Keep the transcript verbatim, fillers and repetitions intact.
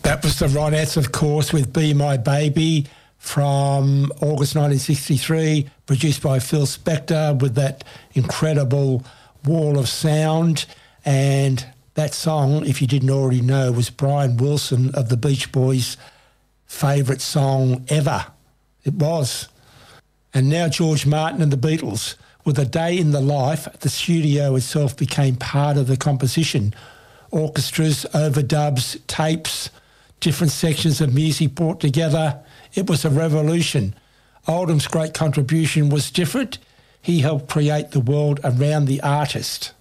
That was the Ronettes, of course, with Be My Baby from August nineteen sixty-three, produced by Phil Spector with that incredible wall of sound. And that song, if you didn't already know, was Brian Wilson of the Beach Boys' favourite song ever. It was. And now George Martin and the Beatles. With A Day in the Life, the studio itself became part of the composition. Orchestras, overdubs, tapes, different sections of music brought together. It was a revolution. Oldham's great contribution was different. He helped create the world around the artist.